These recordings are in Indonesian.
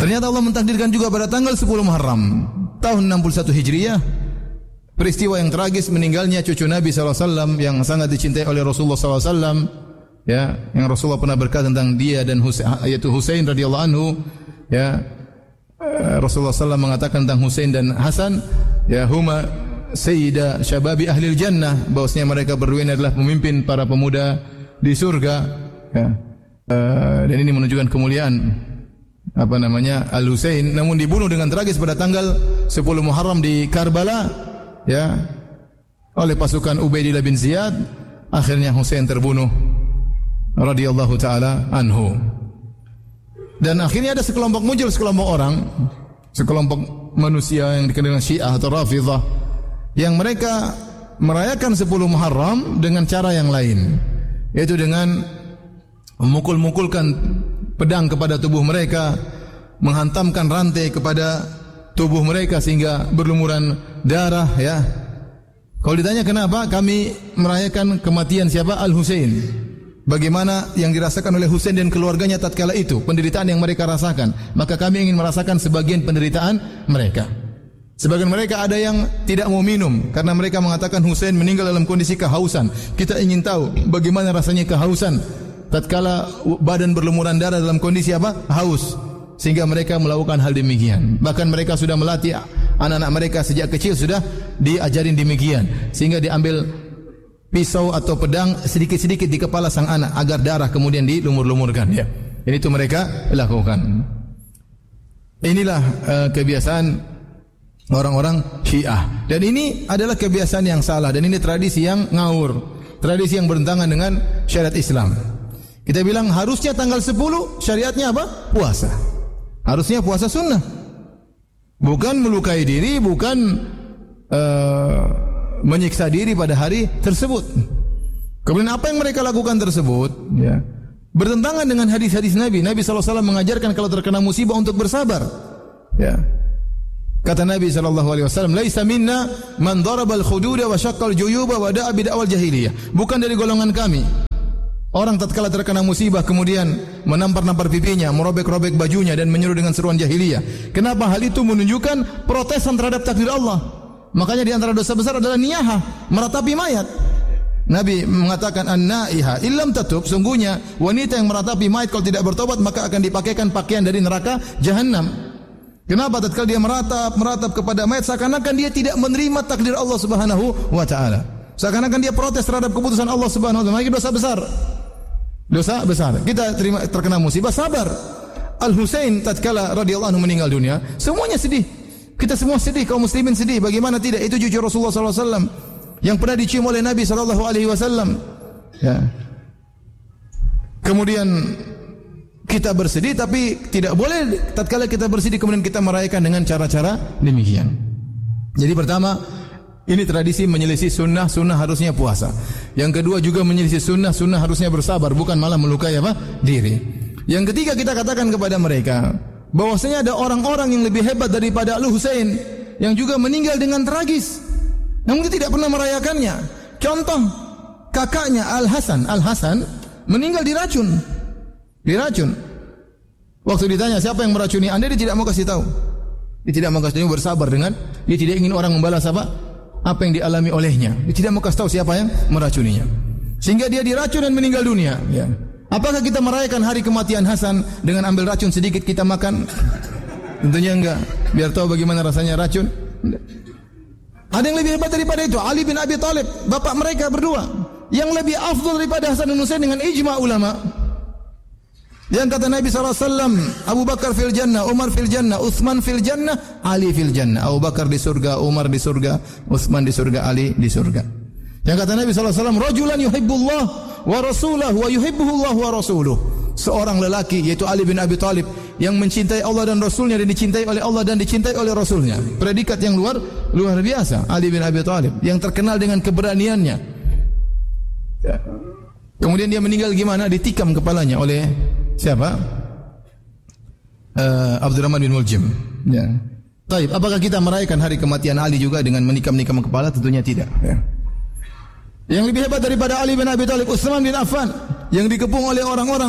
Ternyata Allah mentakdirkan juga pada tanggal 10 Muharram tahun 61 Hijriah peristiwa yang tragis meninggalnya cucu Nabi SAW yang sangat dicintai oleh Rasulullah SAW, ya, yang Rasulullah pernah berkata tentang dia dan yaitu Husain radhiyallahu anhu, ya. Rasulullah SAW mengatakan tentang Husain dan Hasan, ya, huma sayyida syababi ahlil jannah, bahwasanya mereka berdua ini adalah pemimpin para pemuda di surga, ya. Dan ini menunjukkan kemuliaan Al-Husain, namun dibunuh dengan tragis pada tanggal 10 Muharram di Karbala, ya, oleh pasukan Ubaidillah bin Ziyad. Akhirnya Husain terbunuh radhiyallahu taala anhu. Dan akhirnya ada sekelompok orang, sekelompok manusia yang dikenal dengan Syiah atau Rafidhah, yang mereka merayakan 10 Muharram dengan cara yang lain, yaitu dengan memukul-mukulkan pedang kepada tubuh mereka, menghantamkan rantai kepada tubuh mereka sehingga berlumuran darah, ya. Kalau ditanya kenapa kami merayakan kematian siapa? Al-Husain. Bagaimana yang dirasakan oleh Husain dan keluarganya tatkala itu, penderitaan yang mereka rasakan, maka kami ingin merasakan sebagian penderitaan mereka. Sebagian mereka ada yang tidak mau minum karena mereka mengatakan Husain meninggal dalam kondisi kehausan. Kita ingin tahu bagaimana rasanya kehausan tatkala badan berlumuran darah dalam kondisi haus, sehingga mereka melakukan hal demikian. Bahkan mereka sudah melatih anak-anak mereka sejak kecil, sudah diajarin demikian, sehingga diambil pisau atau pedang sedikit-sedikit di kepala sang anak agar darah kemudian dilumur-lumurkan, ya. Ini itu mereka lakukan. Inilah kebiasaan orang-orang Syiah, dan ini adalah kebiasaan yang salah, dan ini tradisi yang ngawur, tradisi yang bertentangan dengan syariat Islam. Kita bilang harusnya tanggal 10 syariatnya apa? Puasa. Harusnya puasa sunnah. Bukan melukai diri, bukan menyiksa diri pada hari tersebut. Kemudian apa yang mereka lakukan tersebut, ya, bertentangan dengan hadis-hadis Nabi. Nabi SAW mengajarkan kalau terkena musibah untuk bersabar, ya. Kata Nabi SAW, "Laisa minna man darabal khududa wa syaqqal juyuba wa da'a bid'awal jahiliyah." Bukan dari golongan kami orang tatkala terkena musibah kemudian menampar-nampar pipinya, merobek-robek bajunya dan menyeru dengan seruan jahiliyah. Kenapa? Hal itu menunjukkan protesan terhadap takdir Allah. Makanya di antara dosa besar adalah niyahah, meratapi mayat. Nabi mengatakan an-naiha illam tatub, sungguhnya wanita yang meratapi mayat kalau tidak bertobat maka akan dipakaikan pakaian dari neraka jahanam. Kenapa? Tatkala dia meratap kepada mayat seakan-akan dia tidak menerima takdir Allah Subhanahu wa taala. Seakan-akan dia protes terhadap keputusan Allah Subhanahu wa taala. Ini dosa besar. Dosa besar. Kita terkena musibah, sabar. Al-Husain tatkala radhiyallahu anhu meninggal dunia, semuanya sedih. Kita semua sedih, kaum muslimin sedih. Bagaimana tidak? Itu cucu Rasulullah SAW yang pernah dicium oleh Nabi SAW. Ya. Kemudian kita bersedih, tapi tidak boleh tatkala kita bersedih kemudian kita merayakan dengan cara-cara demikian. Jadi pertama, ini tradisi menyelisih sunnah, sunnah harusnya puasa. Yang kedua juga menyelisih sunnah, sunnah harusnya bersabar, bukan malah melukai diri. Yang ketiga kita katakan kepada mereka bahwasanya ada orang-orang yang lebih hebat daripada Al-Husain yang juga meninggal dengan tragis, namun dia tidak pernah merayakannya. Contoh kakaknya Al-Hasan meninggal diracun. Waktu ditanya siapa yang meracuni Anda, dia tidak mau kasih tahu. Dia tidak mau kasih tahu, bersabar dengan dia tidak ingin orang membalas apa yang dialami olehnya. Dia tidak mau kasih tahu siapa yang meracuninya. Sehingga dia diracun dan meninggal dunia, ya. Apakah kita merayakan hari kematian Hasan dengan ambil racun sedikit kita makan? Tentunya enggak. Biar tahu bagaimana rasanya racun. Ada yang lebih hebat daripada itu, Ali bin Abi Thalib, bapak mereka berdua, yang lebih afdal daripada Hasan dan Husain dengan ijma ulama. Yang kata Nabi SAW, Abu Bakar fil jannah, Umar fil jannah, Utsman fil jannah, Ali fil jannah. Abu Bakar di surga, Umar di surga, Utsman di surga, Ali di surga. Yang kata Nabi SAW, rajulan yuhibbullah wa rasulahu wa yuhibbuhullah wa rasuluh. Seorang lelaki yaitu Ali bin Abi Thalib yang mencintai Allah dan Rasulnya dan dicintai oleh Allah dan dicintai oleh Rasulnya. Predikat yang luar biasa. Ali bin Abi Thalib yang terkenal dengan keberaniannya. Kemudian dia meninggal gimana? Ditikam kepalanya oleh siapa? Abdurrahman bin Muljim. Ya. Taib, apakah kita merayakan hari kematian Ali juga dengan menikam-nikam kepala? Tentunya tidak. Ya. Yang lebih hebat daripada Ali bin Abi Thalib, Utsman bin Affan, yang dikepung oleh orang-orang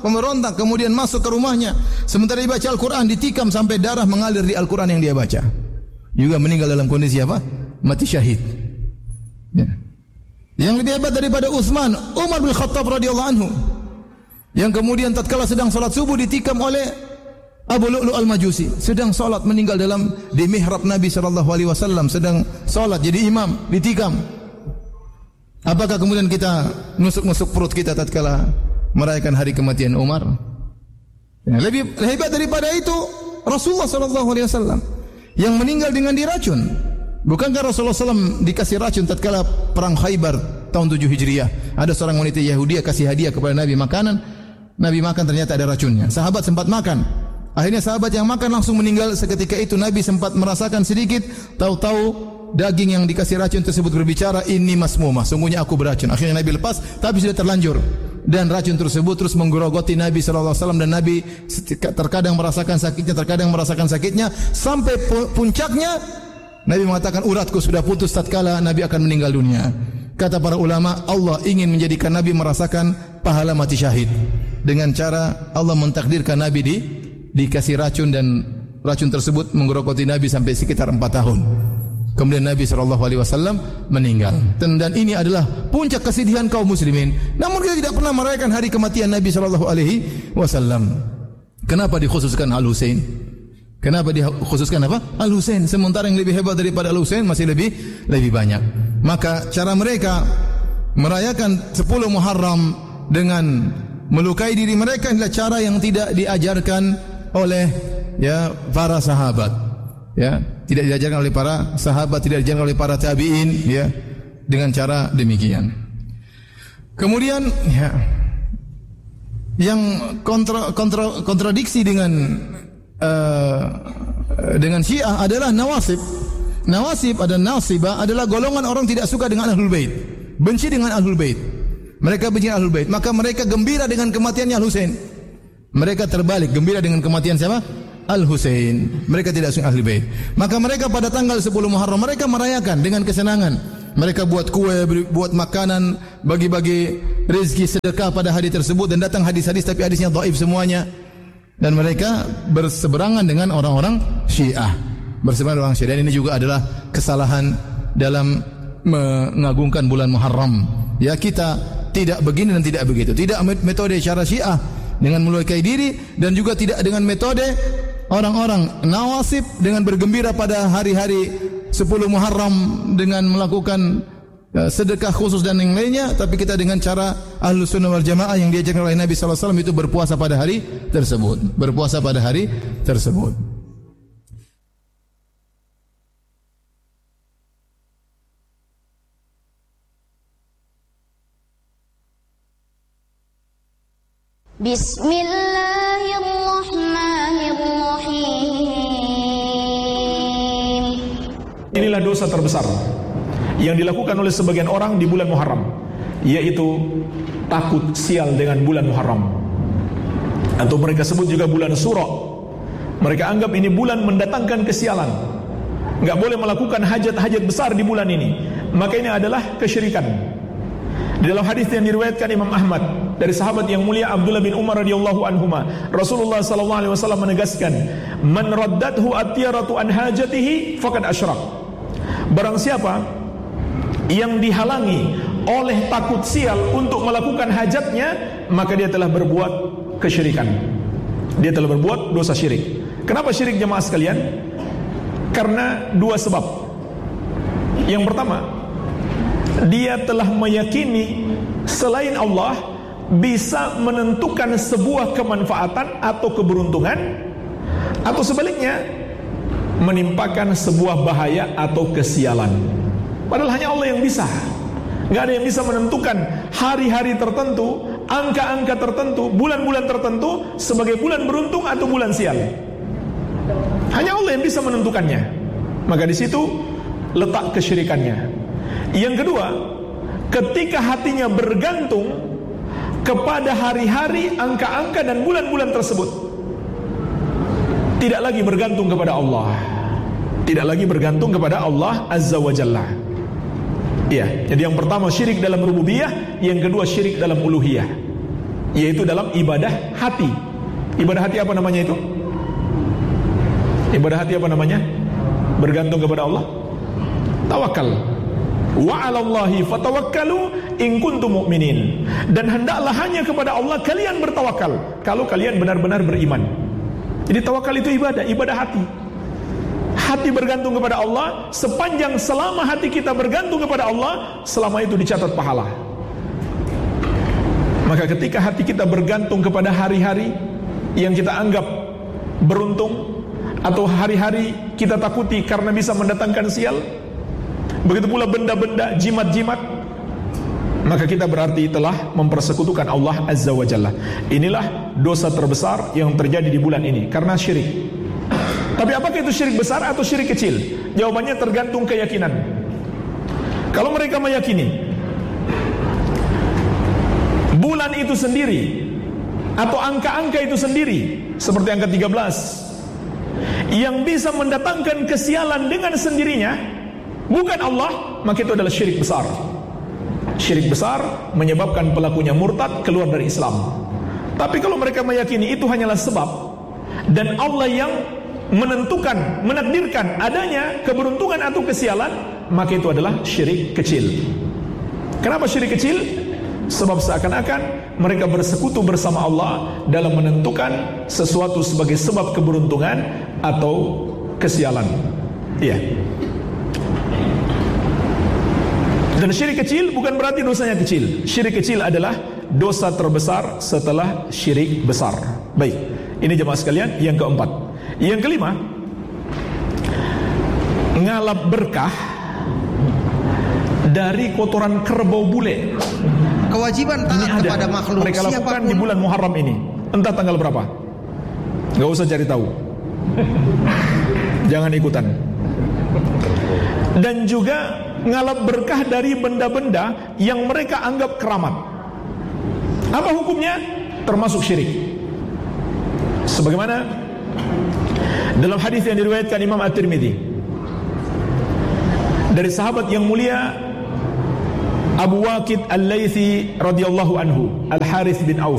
pemberontak, kemudian masuk ke rumahnya. Sementara dia baca Al-Quran, ditikam sampai darah mengalir di Al-Quran yang dia baca. Juga meninggal dalam kondisi apa? Mati syahid. Ya. Yang lebih hebat daripada Utsman, Umar bin Khattab radhiyallahu anhu, yang kemudian tatkala sedang salat subuh ditikam oleh Abu Lu'lu' al-Majusi, sedang salat meninggal di mihrab Nabi sallallahu alaihi wasallam, sedang salat jadi imam, ditikam. Apakah kemudian kita nusuk-nusuk perut kita tatkala merayakan hari kematian Umar? Ya, lebih hebat daripada itu Rasulullah sallallahu alaihi wasallam yang meninggal dengan diracun. Bukankah Rasulullah SAW dikasih racun tatkala perang Khaybar tahun 7 Hijriah? Ada seorang wanita Yahudi kasih hadiah kepada Nabi makanan. Nabi makan, ternyata ada racunnya. Sahabat sempat makan. Akhirnya sahabat yang makan langsung meninggal seketika itu. Nabi sempat merasakan sedikit, tahu-tahu daging yang dikasih racun tersebut berbicara, ini masmumah, sungguhnya aku beracun. Akhirnya Nabi lepas, tapi sudah terlanjur. Dan racun tersebut terus menggerogoti Nabi SAW, dan Nabi terkadang merasakan sakitnya, sampai puncaknya Nabi mengatakan, uratku sudah putus tatkala Nabi akan meninggal dunia. Kata para ulama, Allah ingin menjadikan Nabi merasakan pahala mati syahid dengan cara Allah mentakdirkan Nabi dikasih racun, dan racun tersebut menggerogoti Nabi sampai sekitar 4 tahun. Kemudian Nabi SAW meninggal. Dan ini adalah puncak kesedihan kaum muslimin. Namun kita tidak pernah merayakan hari kematian Nabi SAW. Kenapa dikhususkan Al-Husain? Kenapa dikhususkan apa? Al-Husain. Sementara yang lebih hebat daripada Al-Husain masih lebih banyak. Maka cara mereka merayakan 10 Muharram dengan melukai diri mereka adalah cara yang tidak diajarkan oleh para sahabat. Ya, tidak diajarkan oleh para sahabat, tidak diajarkan oleh para tabi'in, ya, dengan cara demikian. Kemudian yang kontradiksi dengan Syiah adalah Nawasib. Nawasib adalah golongan orang tidak suka dengan Ahlul Bait, benci dengan Ahlul Bait. Mereka benci Ahlul Bait, maka mereka gembira dengan kematiannya Al-Husain. Mereka terbalik, gembira dengan kematian siapa? Al-Husain. Mereka tidak suka Ahlul Bait. Maka mereka pada tanggal 10 Muharram mereka merayakan dengan kesenangan. Mereka buat kue, buat makanan, bagi-bagi rezeki sedekah pada hari tersebut, dan datang hadis-hadis tapi hadisnya dhaif semuanya. Dan mereka berseberangan dengan orang-orang Syiah. Berseberangan dengan orang Syiah. Dan ini juga adalah kesalahan dalam mengagungkan bulan Muharram. Ya, kita tidak begini dan tidak begitu. Tidak metode cara Syiah dengan melukai diri, dan juga tidak dengan metode orang-orang Nawasib dengan bergembira pada hari-hari 10 Muharram dengan melakukan sedekah khusus dan yang lainnya. Tapi kita dengan cara Ahlus Sunnah wal Jamaah yang diajarkan oleh Nabi SAW itu berpuasa pada hari tersebut. Berpuasa pada hari tersebut. Bismillahirrahmanirrahim. Inilah dosa terbesar yang dilakukan oleh sebagian orang di bulan Muharram, yaitu takut sial dengan bulan Muharram, atau mereka sebut juga bulan Sura. Mereka anggap ini bulan mendatangkan kesialan, enggak boleh melakukan hajat-hajat besar di bulan ini. Maka ini adalah kesyirikan. Di dalam hadis yang diriwayatkan Imam Ahmad dari sahabat yang mulia Abdullah bin Umar radhiyallahu anhuma, Rasulullah sallallahu alaihi wasallam menegaskan, "Man raddathu at-tiyaratu an hajatihi faqad asyrak." Barang siapa yang dihalangi oleh takut sial untuk melakukan hajatnya, maka dia telah berbuat kesyirikan. Dia telah berbuat dosa syirik. Kenapa syirik, jemaah sekalian? Karena 2 sebab. Yang pertama, dia telah meyakini selain Allah bisa menentukan sebuah kemanfaatan atau keberuntungan, atau sebaliknya menimpakan sebuah bahaya atau kesialan. Padahal hanya Allah yang bisa. Gak ada yang bisa menentukan hari-hari tertentu, angka-angka tertentu, bulan-bulan tertentu sebagai bulan beruntung atau bulan sial. Hanya Allah yang bisa menentukannya. Maka di situ letak kesyirikannya. Yang kedua, ketika hatinya bergantung kepada hari-hari, angka-angka dan bulan-bulan tersebut, tidak lagi bergantung kepada Allah, tidak lagi bergantung kepada Allah Azza wa Jalla. Ya, jadi yang pertama syirik dalam rububiyah, yang kedua syirik dalam uluhiyah. yaitu dalam ibadah hati. Ibadah hati apa namanya itu? Ibadah hati apa namanya? Bergantung kepada Allah. Tawakal. Wa 'alallahi fatawakkalu in kuntum mu'minin. Dan hendaklah hanya kepada Allah kalian bertawakal kalau kalian benar-benar beriman. Jadi tawakal itu ibadah hati. Hati bergantung kepada Allah, sepanjang selama hati kita bergantung kepada Allah, selama itu dicatat pahala. Maka ketika hati kita bergantung kepada hari-hari yang kita anggap beruntung, atau hari-hari kita takuti karena bisa mendatangkan sial, begitu pula benda-benda, jimat-jimat, maka kita berarti telah mempersekutukan Allah Azza wa Jalla. Inilah dosa terbesar yang terjadi di bulan ini, karena syirik. Tapi apakah itu syirik besar atau syirik kecil? Jawabannya tergantung keyakinan. Kalau mereka meyakini bulan itu sendiri atau angka-angka itu sendiri, seperti angka 13 yang bisa mendatangkan kesialan dengan sendirinya, bukan Allah, maka itu adalah syirik besar. Syirik besar menyebabkan pelakunya murtad, keluar dari Islam. Tapi kalau mereka meyakini itu hanyalah sebab, dan Allah yang menentukan, menakdirkan adanya keberuntungan atau kesialan, maka itu adalah syirik kecil. Kenapa syirik kecil? Sebab seakan-akan mereka bersekutu bersama Allah dalam menentukan sesuatu sebagai sebab keberuntungan atau kesialan. Iya. Dan syirik kecil bukan berarti dosanya kecil. Syirik kecil adalah dosa terbesar setelah syirik besar. Baik, ini jemaah sekalian yang keempat. Yang kelima, ngalap berkah dari kotoran kerbau bule. Kewajiban taat kepada makhluk mereka lakukan siapapun di bulan Muharram ini. Entah tanggal berapa, gak usah cari tahu. Jangan ikutan. Dan juga ngalap berkah dari benda-benda yang mereka anggap keramat. Apa hukumnya? Termasuk syirik. Sebagaimana dalam hadis yang diriwayatkan Imam At-Tirmidzi dari sahabat yang mulia Abu Waqid Al-Laythi radhiyallahu anhu, Al-Harith bin Auf.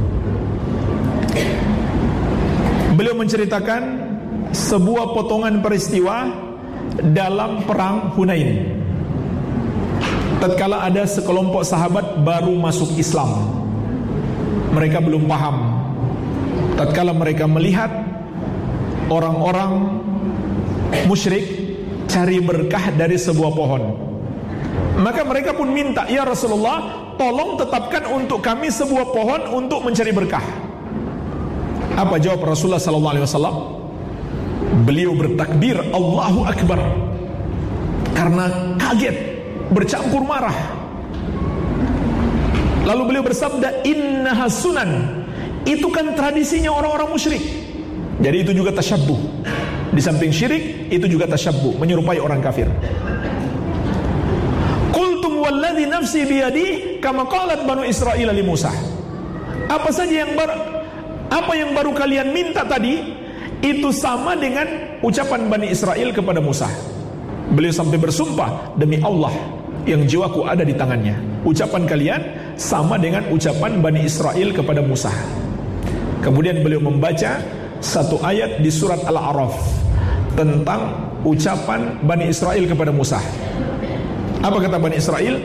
Beliau menceritakan sebuah potongan peristiwa dalam perang Hunain. Tatkala ada sekelompok sahabat baru masuk Islam, mereka belum paham. Tatkala mereka melihat orang-orang musyrik cari berkah dari sebuah pohon, maka mereka pun minta, "Ya Rasulullah, tolong tetapkan untuk kami sebuah pohon untuk mencari berkah." Apa jawab Rasulullah sallallahu alaihi wasallam? Beliau bertakbir Allahu Akbar karena kaget, bercampur marah. Lalu beliau bersabda, "Innaha sunan." Itu kan tradisinya orang-orang musyrik. Jadi itu juga tasyabbuh. Di samping syirik, itu juga tasyabbuh, menyerupai orang kafir. Qultum walladzi nafsi biyadihi kama qalat Banu Israil li Musa. Apa yang baru kalian minta tadi, itu sama dengan ucapan Bani Israel kepada Musa. Beliau sampai bersumpah, demi Allah yang jiwaku ada di tangannya, ucapan kalian sama dengan ucapan Bani Israel kepada Musa. Kemudian beliau membaca satu ayat di surat Al-A'raf tentang ucapan Bani Israel kepada Musa. Apa kata Bani Israel?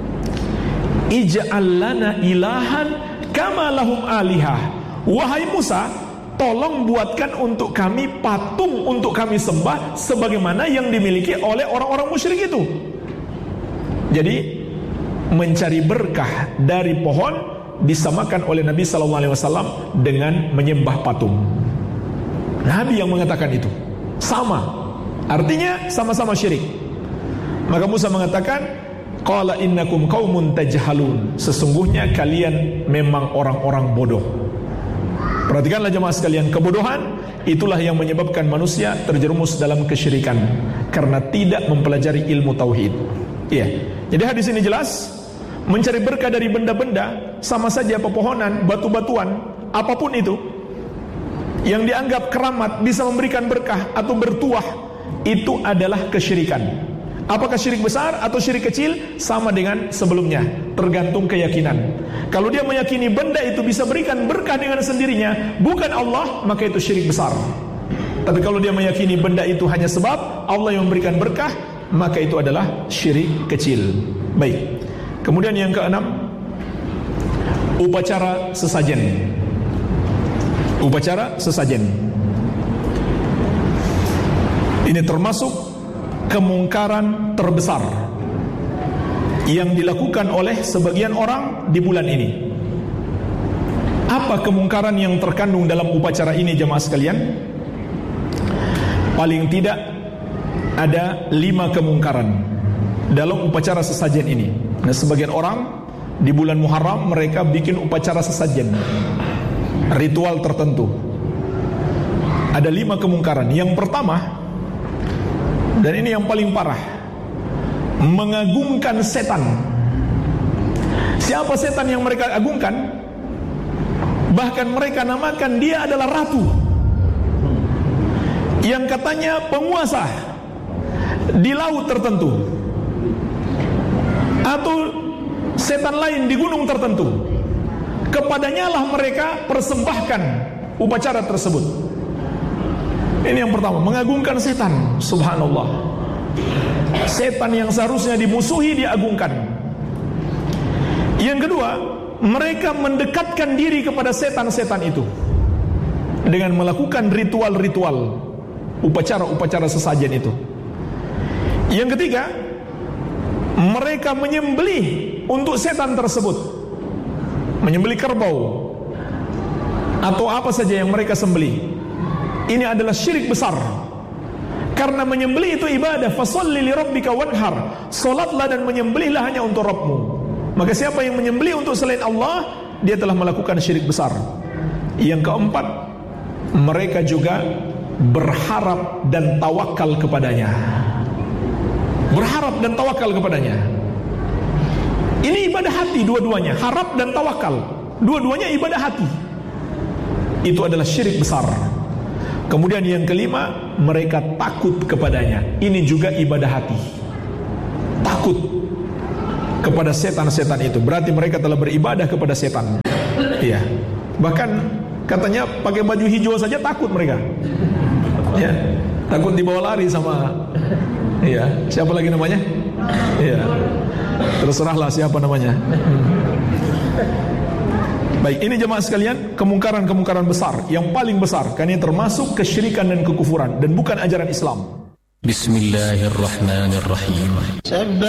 Ij'al lana ilahan kama lahum alihah. Wahai Musa, tolong buatkan untuk kami patung untuk kami sembah sebagaimana yang dimiliki oleh orang-orang musyrik itu. Jadi mencari berkah dari pohon disamakan oleh Nabi SAW dengan menyembah patung. Nabi yang mengatakan itu sama, artinya sama-sama syirik. Maka Musa mengatakan, qala innakum qaumun tajhalun, sesungguhnya kalian memang orang-orang bodoh. Perhatikanlah jemaah sekalian, kebodohan itulah yang menyebabkan manusia terjerumus dalam kesyirikan karena tidak mempelajari ilmu tauhid. Iya. Jadi hadis ini jelas, mencari berkah dari benda-benda, sama saja pepohonan, batu-batuan, apapun itu yang dianggap keramat bisa memberikan berkah atau bertuah, itu adalah kesyirikan. Apakah syirik besar atau syirik kecil? Sama dengan sebelumnya, tergantung keyakinan. Kalau dia meyakini benda itu bisa berikan berkah dengan sendirinya, bukan Allah, maka itu syirik besar. Tapi kalau dia meyakini benda itu hanya sebab Allah yang memberikan berkah, maka itu adalah syirik kecil. Baik. Kemudian yang keenam, upacara sesajen. Upacara sesajen ini termasuk kemungkaran terbesar yang dilakukan oleh sebagian orang di bulan ini. Apa kemungkaran yang terkandung dalam upacara ini, jemaah sekalian? Paling tidak ada 5 kemungkaran dalam upacara sesajen ini. Nah, sebagian orang di bulan Muharram mereka bikin upacara sesajen, ritual tertentu. Ada 5 kemungkaran. Yang pertama, dan ini yang paling parah, mengagungkan setan. Siapa setan yang mereka agungkan? Bahkan mereka namakan dia adalah ratu, yang katanya penguasa di laut tertentu, atau setan lain di gunung tertentu. Kepadanya lah mereka persembahkan upacara tersebut. Ini yang pertama, mengagungkan setan. Subhanallah, setan yang seharusnya dimusuhi diagungkan. Yang kedua, mereka mendekatkan diri kepada setan-setan itu dengan melakukan ritual-ritual, upacara-upacara sesajen itu. Yang ketiga, mereka menyembelih untuk setan tersebut, menyembelih kerbau atau apa saja yang mereka sembelih. Ini adalah syirik besar, karena menyembelih itu ibadah. Fasholli li rabbika wanhar, salatlah dan menyembelihlah hanya untuk Rabbmu. Maka siapa yang menyembelih untuk selain Allah, dia telah melakukan syirik besar. Yang keempat, mereka juga berharap dan tawakal kepadanya. Berharap dan tawakal kepadanya. Ini ibadah hati dua-duanya, harap dan tawakal. Dua-duanya ibadah hati. Itu adalah syirik besar. Kemudian yang kelima, mereka takut kepadanya. Ini juga ibadah hati. Takut kepada setan-setan itu. Berarti mereka telah beribadah kepada setan. Iya. Bahkan katanya pakai baju hijau saja takut mereka. Ya. Takut dibawa lari sama, iya, siapa lagi namanya? Iya. Terserahlah siapa namanya. Baik, ini jemaah sekalian, kemungkaran-kemungkaran besar, yang paling besar, karena ini termasuk kesyirikan dan kekufuran dan bukan ajaran Islam. Bismillahirrahmanirrahim.